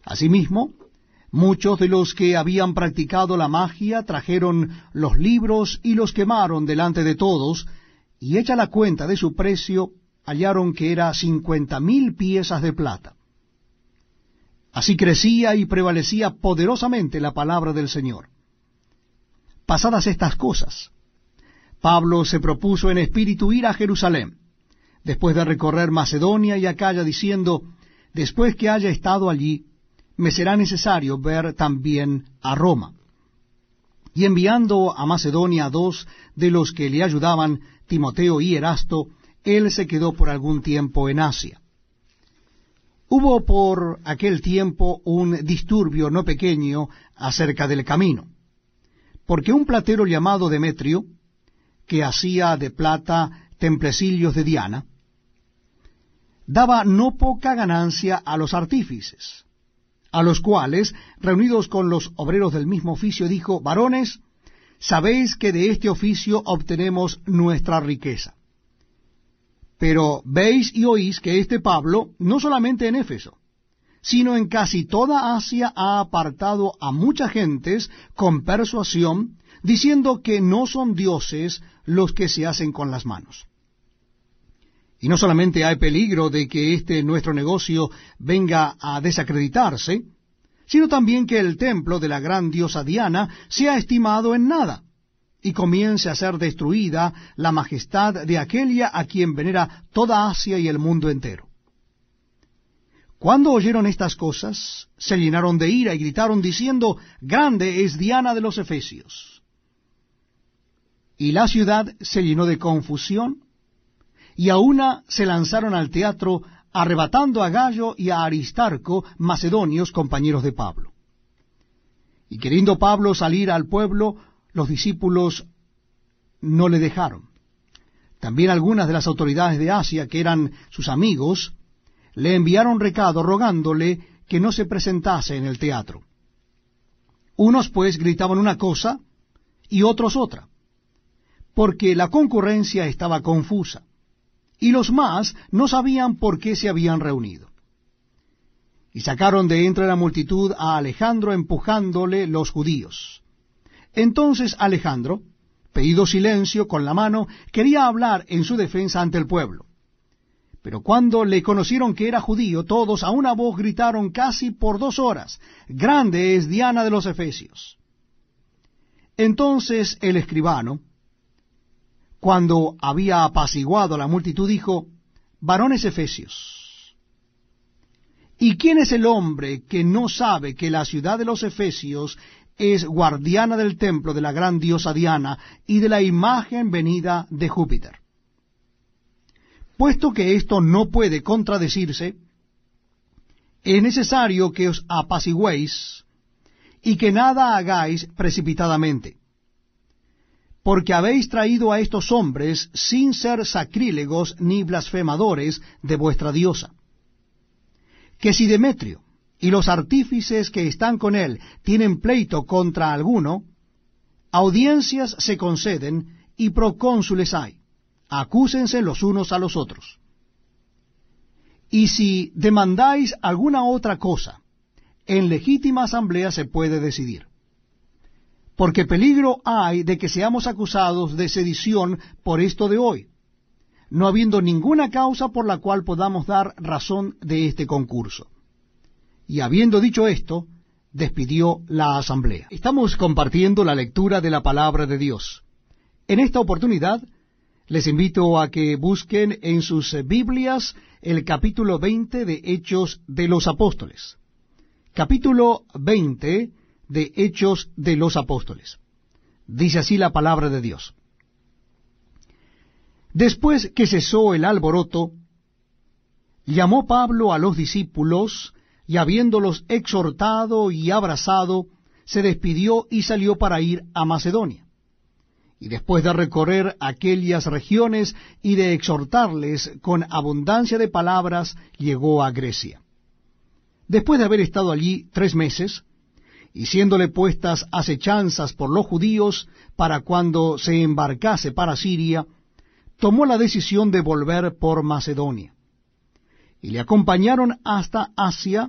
Asimismo, muchos de los que habían practicado la magia trajeron los libros y los quemaron delante de todos, y hecha la cuenta de su precio, hallaron que era 50,000 piezas de plata. Así crecía y prevalecía poderosamente la palabra del Señor. Pasadas estas cosas, Pablo se propuso en espíritu ir a Jerusalén, después de recorrer Macedonia y Acaya, diciendo, después que haya estado allí, me será necesario ver también a Roma. Y enviando a Macedonia a 2 de los que le ayudaban, Timoteo y Erasto, él se quedó por algún tiempo en Asia. Hubo por aquel tiempo un disturbio no pequeño acerca del camino, porque un platero llamado Demetrio, que hacía de plata templecillos de Diana, daba no poca ganancia a los artífices, a los cuales, reunidos con los obreros del mismo oficio, dijo, varones, sabéis que de este oficio obtenemos nuestra riqueza. Pero veis y oís que este Pablo, no solamente en Éfeso, sino en casi toda Asia, ha apartado a muchas gentes con persuasión, diciendo que no son dioses los que se hacen con las manos. Y no solamente hay peligro de que este nuestro negocio venga a desacreditarse, sino también que el templo de la gran diosa Diana sea estimado en nada, y comience a ser destruida la majestad de aquella a quien venera toda Asia y el mundo entero. Cuando oyeron estas cosas, se llenaron de ira y gritaron diciendo, grande es Diana de los Efesios. Y la ciudad se llenó de confusión, y a una se lanzaron al teatro, arrebatando a Gallo y a Aristarco, macedonios, compañeros de Pablo. Y queriendo Pablo salir al pueblo, los discípulos no le dejaron. También algunas de las autoridades de Asia, que eran sus amigos, le enviaron recado rogándole que no se presentase en el teatro. Unos pues gritaban una cosa y otros otra, porque la concurrencia estaba confusa, y los más no sabían por qué se habían reunido. Y sacaron de entre la multitud a Alejandro, empujándole los judíos. Entonces Alejandro, pedido silencio con la mano, quería hablar en su defensa ante el pueblo. Pero cuando le conocieron que era judío, todos a una voz gritaron casi por 2 horas, grande es Diana de los Efesios. Entonces el escribano, cuando había apaciguado a la multitud, dijo, varones efesios, ¿y quién es el hombre que no sabe que la ciudad de los Efesios es guardiana del templo de la gran diosa Diana y de la imagen venida de Júpiter? Puesto que esto no puede contradecirse, es necesario que os apaciguéis y que nada hagáis precipitadamente, porque habéis traído a estos hombres sin ser sacrílegos ni blasfemadores de vuestra diosa. Que si Demetrio y los artífices que están con él tienen pleito contra alguno, audiencias se conceden y procónsules hay, acúsense los unos a los otros. Y si demandáis alguna otra cosa, en legítima asamblea se puede decidir. Porque peligro hay de que seamos acusados de sedición por esto de hoy, no habiendo ninguna causa por la cual podamos dar razón de este concurso. Y habiendo dicho esto, despidió la asamblea. Estamos compartiendo la lectura de la palabra de Dios. En esta oportunidad, les invito a que busquen en sus Biblias el capítulo 20 de Hechos de los Apóstoles. Capítulo 20 de Hechos de los Apóstoles. Dice así la palabra de Dios. Después que cesó el alboroto, llamó Pablo a los discípulos, y habiéndolos exhortado y abrazado, se despidió y salió para ir a Macedonia. Y después de recorrer aquellas regiones y de exhortarles con abundancia de palabras, llegó a Grecia. Después de haber estado allí 3 meses, y siéndole puestas acechanzas por los judíos para cuando se embarcase para Siria, tomó la decisión de volver por Macedonia. Y le acompañaron hasta Asia,